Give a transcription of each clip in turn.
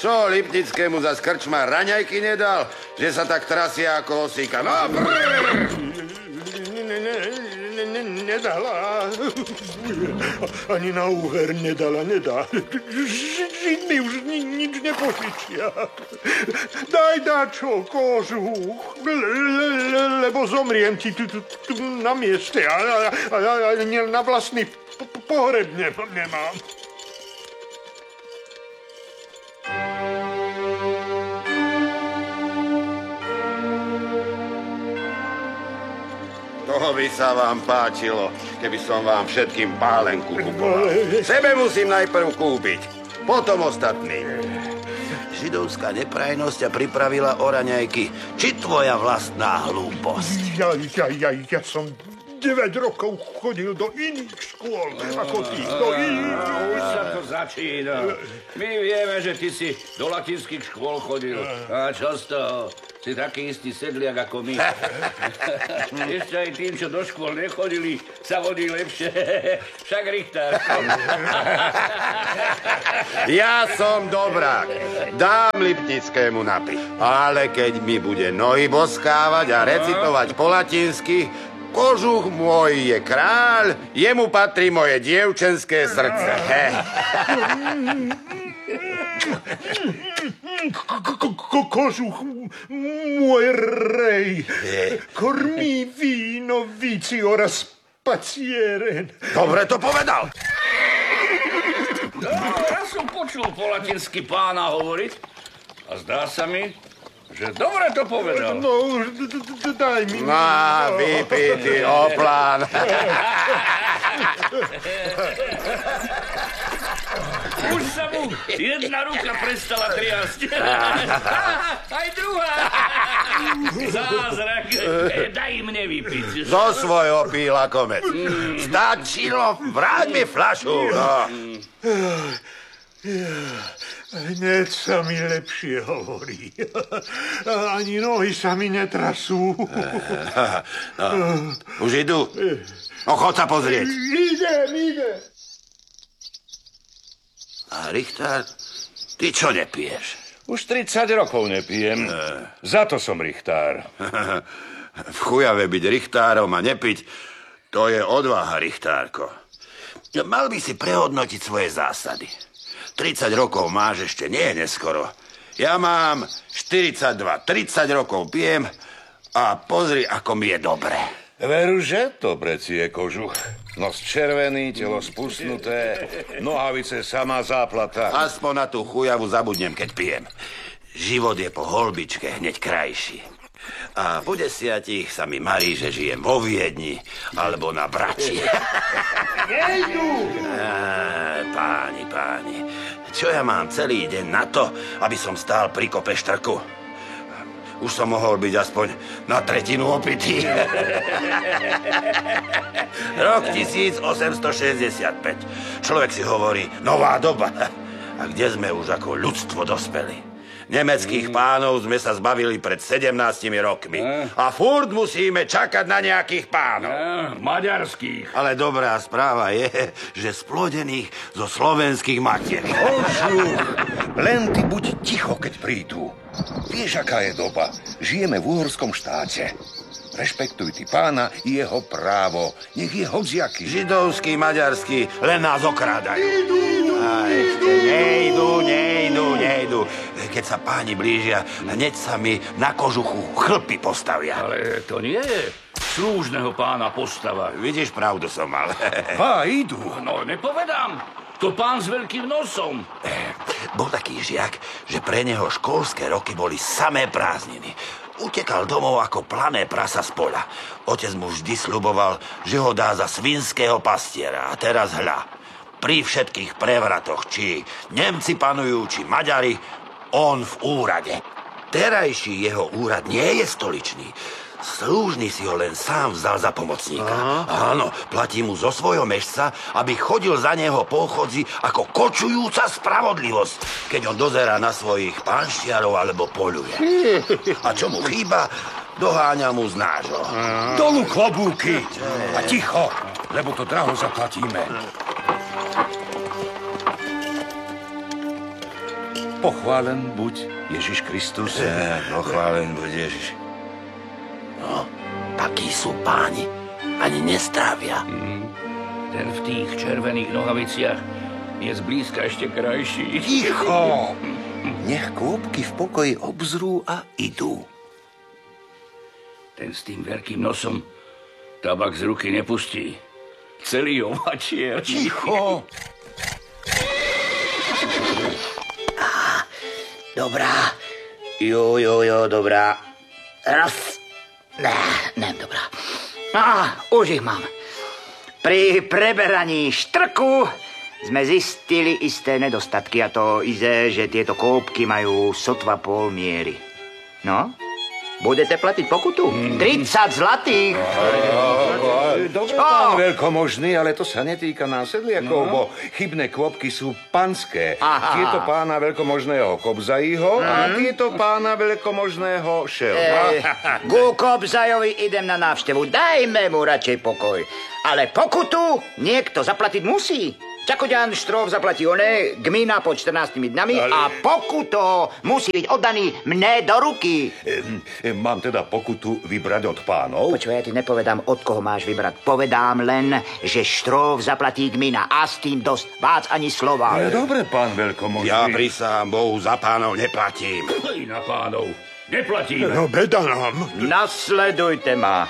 Čo, Lipnickému za krčma raňajky nedal? Že sa tak trasie ako osíka. No, nedala. Ani na úver nedala. Žid mi už nič nepožičia. Daj dačo, kožuch, lebo zomriem ti tu na mieste. A na vlastný pohreb nemám. Toho by sa vám páčilo, keby som vám všetkým pálenku kupoval. Sebe musím najprv kúpiť, potom ostatným. Židovská neprajnosť ťa pripravila o raňajky. Či tvoja vlastná hlúposť? Ja som 9 rokov chodil do iných škôl ako ty. Už sa to začína. My vieme, že ty si do latinských škôl chodil. A čo z toho? Si taký istý sedliak ako my. Ešte aj tým, čo do škôl nechodili, sa vodí lepšie. Však Richtár. Ja som dobrák. Dám Lipnickému napiť. Ale keď mi bude nohy boskávať a recitovať po latinsky, kožuch môj je kráľ, jemu patrí moje dievčenské srdce. Kožuch, môj rej, kormí víno vici ora spacieren. Dobre to povedal. No, ja som počul po latinsky pána hovoriť a zdá sa mi, že dobre to povedal. No, daj mi. Má vypitý oplán. Už sa mu jedna ruka prestala triasť. Aj druhá. Zázrak. Daj mne vypiť. Zo svojho píla komec. Stačilo, vráť mi fľašu. No. Hneď sa mi lepšie hovorí. Ani nohy sa mi netrasú. Už idú? No, chod sa pozrieť. Idem. A Richtár, ty čo nepiješ? Už 30 rokov nepijem. Za to som Richtár. V chujave byť Richtárom a nepiť, to je odvaha, Richtárko. Mal by si prehodnotiť svoje zásady. 30 rokov máš, ešte nie je neskoro. Ja mám 42, 30 rokov pijem a pozri, ako mi je dobre. Veru, že to brecie kožuch. Nos červený, telo spustnuté, nohavice samá záplata. Aspoň na tú chujavu zabudnem, keď pijem. Život je po holbičke hneď krajší. A po 10 sa mi marí, že žijem vo Viedni alebo na Brači. Nejdu! Páni, čo ja mám celý deň na to, aby som stál pri kope štrku? Už som mohol byť aspoň na tretinu opitý. Rok 1865. Človek si hovorí, nová doba. A kde sme už ako ľudstvo dospeli? Nemeckých pánov sme sa zbavili pred 17 rokmi. A furt musíme čakať na nejakých pánov. Maďarských. Ale dobrá správa je, že splodených zo slovenských matiek. Kožuch, len ty buď ticho, keď prídu. Vieš, aká je doba. Žijeme v uhorskom štáte. Rešpektuj ty pána i jeho právo. Nech je hociaký. Židovský, maďarský, len nás okrádajú. A ešte nejdu. Keď sa páni blížia, hneď sa mi na kožuchu chlpy postavia. Ale to nie je slúžneho pána postava. Vidíš, pravdu som mal. Idú. No, nepovedám. To pán s veľkým nosom. Bol taký žiak, že pre neho školské roky boli samé prázdniny. Utekal domov ako plané prasa z poľa. Otec mu vždy sľuboval, že ho dá za svinského pastiera. A teraz hľa, pri všetkých prevratoch, či Nemci panujú, či Maďari, on v úrade. Terajší jeho úrad nie je stoličný. Slúžny si ho len sám vzal za pomocníka. Áno, platí mu zo svojho mešca, aby chodil za neho po chodzi ako kočujúca spravodlivosť, keď on dozerá na svojich pánštiarov alebo poľuje. A čo mu chýba, doháňa mu z nášho. Dolu klobúky. A ticho, lebo to draho zaplatíme. Pochválen buď Ježiš Kristus. Pochválen buď Ježiš. No, takí sú páni. Ani nestrávia. Ten v tých červených nohaviciach je zblízka ešte krajší. Ticho! Nech kôpky v pokoji obzrú a idú. Ten s tým veľkým nosom tabak z ruky nepustí. Celý ovačier. Ticho! Dobrá. Jo, dobrá. Raz. Ne, dobrá. Už ich mám. Pri preberaní štrku sme zistili isté nedostatky, a to ize, že tieto kôpky majú sotva pol miery. No? Budete platiť pokutu? 30 zlatých. Dobre, pán veľkomožný, ale to sa netýka nás sedliakov, bo chybné kôpky sú panské. Tieto pána veľkomožného Kobzajího a tieto pána veľkomožného Šelma. Ku Kobzajovi idem na návštevu. Dajme mu radšej pokoj. Ale pokutu niekto zaplatiť musí. Čakoďan Štrof zaplatí Gmina po 14 dňami a pokuto musí byť oddaný mne do ruky. Mám teda pokutu vybrať od pánov? Počúvaj, ja ti nepovedám, od koho máš vybrať. Povedám len, že Štrof zaplatí Gmina a s tým dosť. Vác ani slova. Dobre, pán veľkomožný. Ja prisahám Bohu, za pánov neplatím. Aj na pánov. Neplatíme. No, beda nám. Nasledujte ma.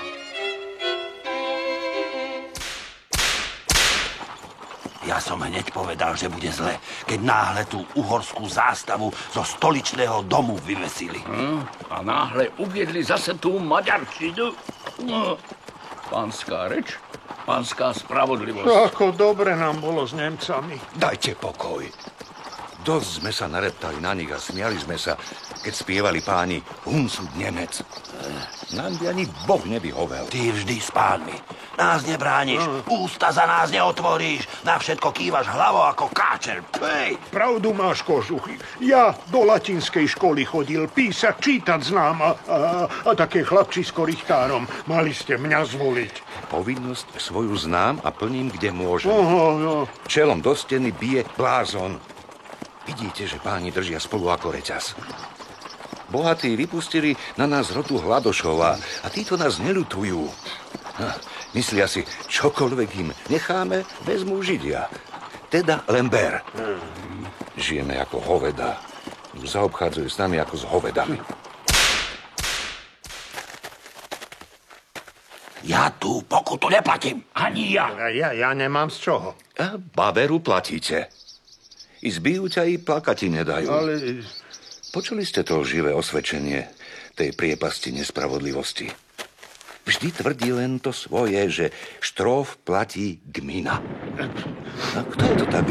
Ja som hneď povedal, že bude zle, keď náhle tú uhorskú zástavu zo stoličného domu vyvesili. A náhle uviedli zase tú maďarčinu. Pánska reč, pánska spravodlivosť. Ako dobre nám bolo s Nemcami. Dajte pokoj. Dosť sme sa nareptali na nich a smiali sme sa, keď spievali páni Hunsud Nemec. Nám by ani Boh nevyhovel. Ty vždy s pánmi. Nás nebrániš, ústa za nás neotvoríš, na všetko kývaš hlavou ako káčer. Pej. Pravdu máš, kožuchy. Ja do latinskej školy chodil písať, čítať znám a také chlapčisko richtárom. Mali ste mňa zvoliť. Povinnosť svoju znám a plním, kde môžem. No. Čelom do steny bije blázon. Vidíte, že páni držia spolu ako reťaz. Bohatí vypustili na nás rotu hladošova a títo nás neľutujú. Myslia si, čokoľvek im necháme, vezmú Židia. Teda Lember. Žijeme ako hoveda. Zaobchádzajú s nami ako s hovedami. Ja tú pokutu neplatím. Ani ja. Ja nemám z čoho. A baberu platíte. I zbijú ťa, i plakati nedajú. Ale Počuli ste to živé osvedčenie tej priepasti nespravodlivosti? Vždy tvrdí len to svoje, že Štrof platí Gmina. A kto je to tá